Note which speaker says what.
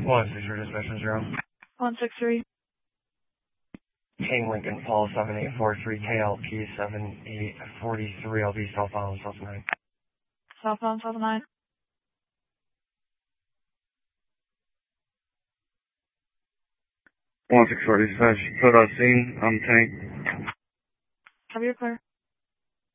Speaker 1: 163 dispatch 0.
Speaker 2: 163.
Speaker 1: King Lincoln Fall 7843 KLP 7843 LB southbound South 9.
Speaker 2: Southbound South 9.
Speaker 1: 164 dispatch, put on scene, tank.
Speaker 2: Have you clear?